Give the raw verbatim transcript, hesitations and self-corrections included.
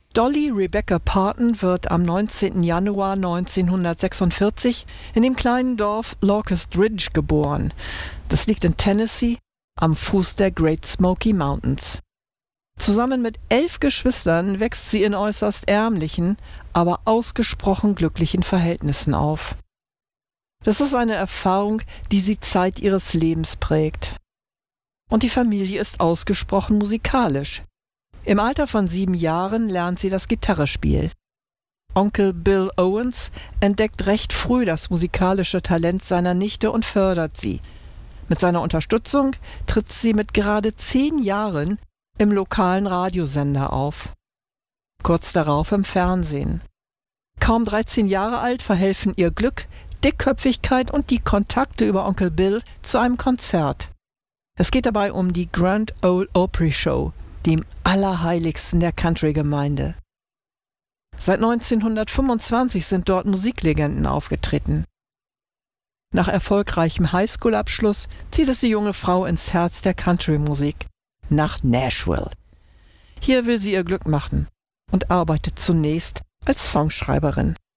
Dolly Rebecca Parton wird am neunzehnten Januar neunzehnhundertsechsundvierzig in dem kleinen Dorf Locust Ridge geboren. Das liegt in Tennessee am Fuß der Great Smoky Mountains. Zusammen mit elf Geschwistern wächst sie in äußerst ärmlichen, aber ausgesprochen glücklichen Verhältnissen auf. Das ist eine Erfahrung, die sie Zeit ihres Lebens prägt. Und die Familie ist ausgesprochen musikalisch. Im Alter von sieben Jahren lernt sie das Gitarrespiel. Onkel Bill Owens entdeckt recht früh das musikalische Talent seiner Nichte und fördert sie. Mit seiner Unterstützung tritt sie mit gerade zehn Jahren im lokalen Radiosender auf. Kurz darauf im Fernsehen. Kaum dreizehn Jahre alt verhelfen ihr Glück, Dickköpfigkeit und die Kontakte über Onkel Bill zu einem Konzert. Es geht dabei um die Grand Ole Opry Show, dem Allerheiligsten der Country-Gemeinde. Seit neunzehnhundertfünfundzwanzig sind dort Musiklegenden aufgetreten. Nach erfolgreichem Highschool-Abschluss zieht es die junge Frau ins Herz der Country-Musik, nach Nashville. Hier will sie ihr Glück machen und arbeitet zunächst als Songschreiberin.